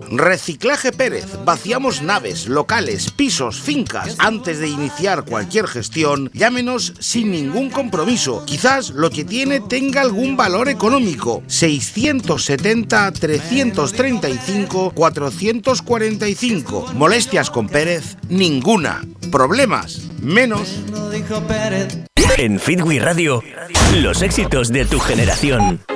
Reciclaje Pérez. Vaciamos naves, locales, pisos, fincas. Antes de iniciar cualquier gestión, llámenos sin ningún compromiso. Quizás lo que tiene tenga algún valor económico. 670 335 445. Molestias con Pérez, ninguna. Problemas, menos. En Fitwi Radio, los éxitos de tu generación.